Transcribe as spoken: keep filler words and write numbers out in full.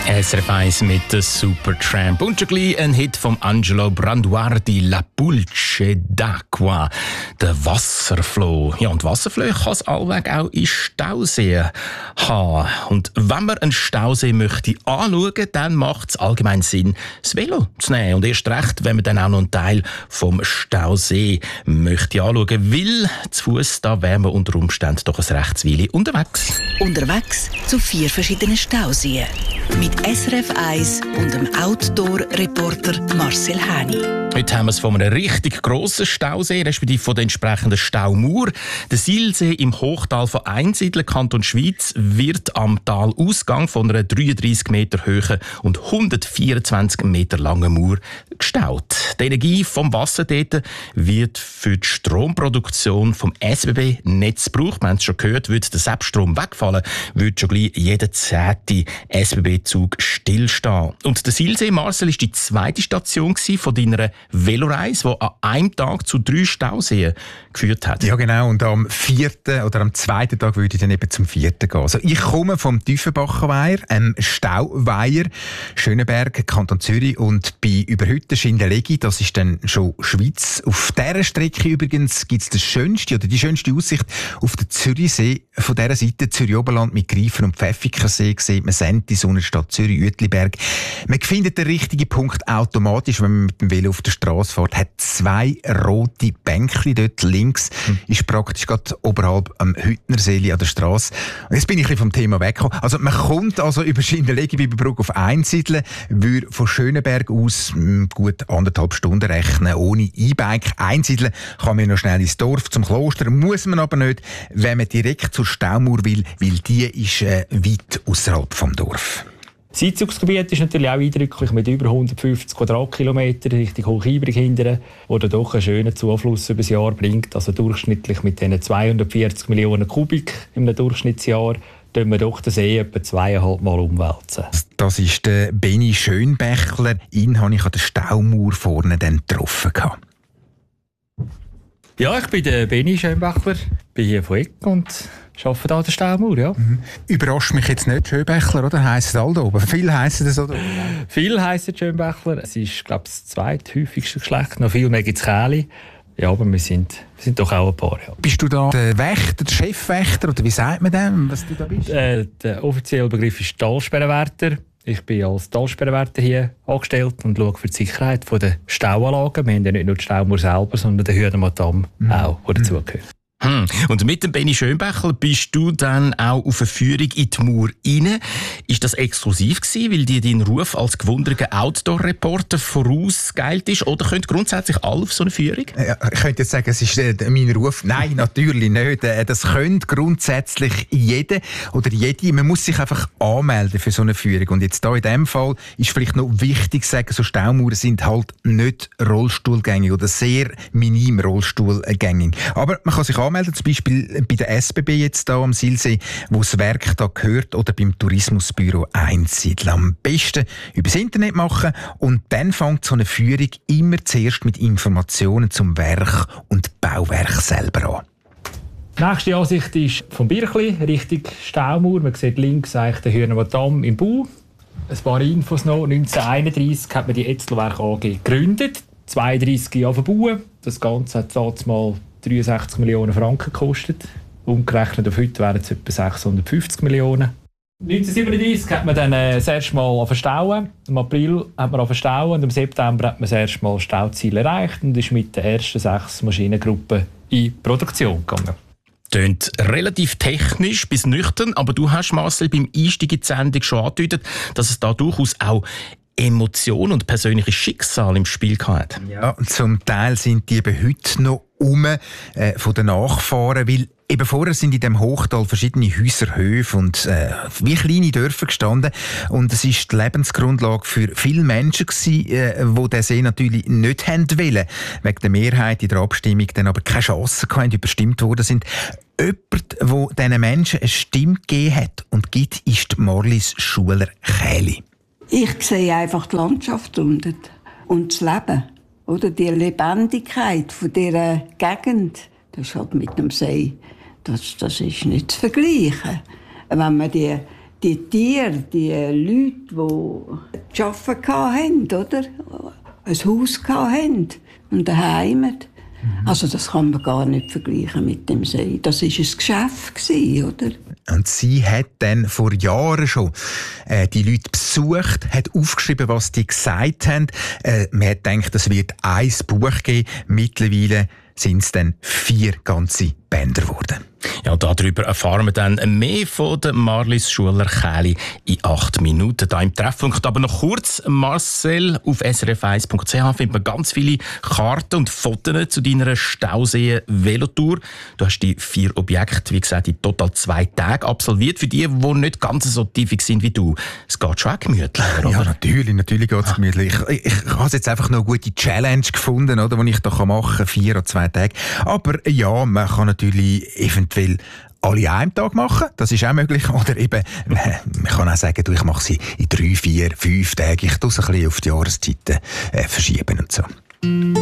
S R F eins mit der Supertramp und schon gleich ein Hit von Angelo Branduardi, La Pulce d'Acqua, der Wasserfloh. Ja, und Wasserflöhe kann es allweg auch in Stauseen haben. Und wenn man einen Stausee möchte anschauen, dann macht es allgemein Sinn, das Velo zu nehmen. Und erst recht, wenn man dann auch noch einen Teil vom Stausee möchte anschauen, weil zu Fuss, da wären wir unter Umständen doch ein Rechtsweile unterwegs. Unterwegs zu vier verschiedenen Stauseen. Mit S R F eins und dem Outdoor-Reporter Marcel Häni. Heute haben wir es von einem richtig grossen Stausee, respektive von der entsprechenden Staumauer. Der Silsee im Hochtal von Einsiedeln, Kanton Schwyz, wird am Talausgang von einer dreiunddreissig Meter hohen und hundertvierundzwanzig Meter langen Mauer gestaut. Die Energie vom Wasser dort wird für die Stromproduktion vom S B B-Netz gebraucht. Wir haben es schon gehört, würde der Selbststrom wegfallen, würde schon gleich jeder zehnte S B B-Zug stillstehen. Und der Silsee, Marcel, ist die zweite Station von deiner Veloreise, die an einem Tag zu drei Stauseen geführt hat. Ja, genau. Und am vierten oder am zweiten Tag würde ich dann eben zum vierten gehen. Also ich komme vom Tiefenbacher Weiher, einem Stauweiher, Schöneberg, Kanton Zürich, und bin über heute Schindelegi, das ist dann schon Schweiz. Auf dieser Strecke übrigens gibt es die schönste oder die schönste Aussicht auf den Zürichsee. Von dieser Seite Zürich-Oberland mit Greifen und Pfäffikersee sieht man Senti, Sonnenstadt Zürich, Uetliberg. Man findet den richtigen Punkt automatisch, wenn man mit dem Velo auf der Straße fährt. Hat zwei rote Bänkchen dort links, hm. ist praktisch gerade oberhalb am Hüttnersee an der Straße. Jetzt bin ich ein bisschen vom Thema weggekommen. Also man kommt also über Schindelegi-Biberbrück auf Einsiedeln, würde von Schöneberg aus gut anderthalb Stunden rechnen, ohne E-Bike. Einsiedeln kann man noch schnell ins Dorf, zum Kloster, muss man aber nicht, wenn man direkt zur Staumauer will, weil die ist äh, weit außerhalb vom Dorf. Das Einzugsgebiet ist natürlich auch eindrücklich mit über hundertfünfzig Quadratkilometer Richtung Hochibrig hindern, wo dann doch einen schönen Zufluss über das Jahr bringt. Also durchschnittlich mit diesen zweihundertvierzig Millionen Kubik im Durchschnittsjahr tun wir doch den See etwa zweieinhalb Mal umwälzen. Das ist der Benny Schönbächler. Ihn habe ich an der Staumauer vorne dann getroffen. Ja, ich bin der Benny Schönbächler, bin hier von Eck und arbeite hier an der Staumauer, ja. Mhm. Überrascht mich jetzt nicht Schönbächler, oder? Heisst es all da oben? Viel heissen das oder? Viel heissen Schönbächler. Es ist, glaube ich, das zweithäufigste Geschlecht. Noch viel mehr gibt es Käli. Ja, aber wir sind, wir sind doch auch ein paar. Ja. Bist du da der Wächter, der Chefwächter, oder wie sagt man dem, was du da bist? Äh, der offizielle Begriff ist Talsperrenwärter. Ich bin als Talsperrenwärter hier angestellt und schaue für die Sicherheit der Stauanlagen. Wir haben ja nicht nur die Staumauer selber, sondern den Hürdenmatam mhm. auch, der dazugehört. Hm. Und mit dem Benny Schönbächler bist du dann auch auf eine Führung in die Mauer rein. Ist das exklusiv gewesen, weil dir dein Ruf als gewunderiger Outdoor-Reporter vorausgeeilt ist? Oder können grundsätzlich alle auf so eine Führung? Ja, ich könnte jetzt sagen, es ist äh, mein Ruf. Nein, natürlich nicht. Äh, das könnte grundsätzlich jeder oder jede. Man muss sich einfach anmelden für so eine Führung. Und jetzt da in diesem Fall ist vielleicht noch wichtig zu sagen, so Staumauern sind halt nicht rollstuhlgängig oder sehr minim rollstuhlgängig. Aber man kann sich anmelden, zum Beispiel bei der S B B jetzt da am Silsee, wo das Werk da gehört, oder beim Tourismusbüro Einsiedeln. Am besten übers Internet machen und dann fängt so eine Führung immer zuerst mit Informationen zum Werk und Bauwerk selber an. Die nächste Ansicht ist vom Birchli Richtung Staumauer. Man sieht links eigentlich den Hürdenmatam im Bau. Ein paar Infos noch. neunzehnhunderteinunddreissig hat man die Etzelwerk A G gegründet. zweiunddreissig Jahre verbauen. Das Ganze hat damals mal dreiundsechzig Millionen Franken gekostet. Umgerechnet auf heute wären es etwa sechshundertfünfzig Millionen. neunzehnhundertsiebenunddreissig hat man dann äh, das erste Mal verstauen. Im April hat man verstauen und im September hat man das erste Mal Stauziel erreicht und ist mit den ersten sechs Maschinengruppen in Produktion gegangen. Tönt relativ technisch bis nüchtern, aber du hast, Marcel, beim Einstieg in die Sendung schon angedeutet, dass es da durchaus auch Emotionen und persönliche Schicksal im Spiel hat. Ja, zum Teil sind die eben heute noch um äh, von den Nachfahren, weil eben vorher sind in dem Hochtal verschiedene Häuser, Höfe und äh, wie kleine Dörfer gestanden und es ist die Lebensgrundlage für viele Menschen gewesen, äh, die den See natürlich nicht haben wollen, wegen der Mehrheit in der Abstimmung dann aber keine Chance hatten, überstimmt worden sind. Jemand, der diesen Menschen eine Stimme gegeben hat und gibt, ist die Marlies Schuler-Kähli. Ich sehe einfach die Landschaft unten und das Leben. Oder die Lebendigkeit von dieser Gegend. Das ist halt mit dem See. Das, das ist nicht zu vergleichen. Wenn man die die Tiere, die Leute, die arbeiten hatten, oder? Ein Haus hatten und daheim. Mhm. Also das kann man gar nicht vergleichen mit dem See. Das war ein Geschäft gewesen, oder? Und sie hat dann vor Jahren schon äh, die Leute besucht, hat aufgeschrieben, was die gesagt haben. Äh, man hat gedacht, es wird ein Buch geben. Mittlerweile sind es dann vier ganze Bänder geworden. Ja, darüber erfahren wir dann mehr von der Marlies Schuler-Kähli in acht Minuten hier im Treffpunkt. Aber noch kurz, Marcel, auf s r f eins punkt c h findet man ganz viele Karten und Fotos zu deiner Stausee-Velotour. Du hast die vier Objekte, wie gesagt, in total zwei Tagen absolviert. Für die, die nicht ganz so tief sind wie du. Es geht schon auch gemütlich, oder? Ja, natürlich, natürlich geht es gemütlich. Ich, ich, ich habe jetzt einfach noch eine gute Challenge gefunden, oder, die ich da machen kann, vier oder zwei Tage. Aber ja, man kann natürlich eventuell alle an einem Tag machen, das ist auch möglich. Oder eben, man kann auch sagen, du, ich mache sie in drei, vier, fünf Tagen. Ich tue es ein bisschen auf die Jahreszeiten äh, verschieben und so.